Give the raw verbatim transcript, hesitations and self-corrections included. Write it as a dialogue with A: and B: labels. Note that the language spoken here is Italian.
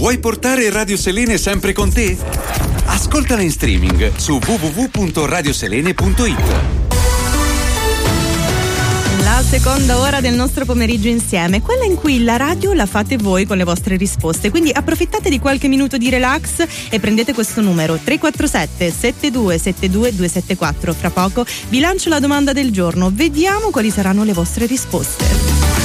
A: Vuoi portare Radio Selene sempre con te? Ascoltala in streaming su w w w punto radioselene punto i t.
B: La seconda ora del nostro pomeriggio insieme, quella in cui la radio la fate voi con le vostre risposte, quindi approfittate di qualche minuto di relax e prendete questo numero tre quattro sette sette due sette due due sette quattro. Fra poco vi lancio la domanda del giorno, vediamo quali saranno le vostre risposte.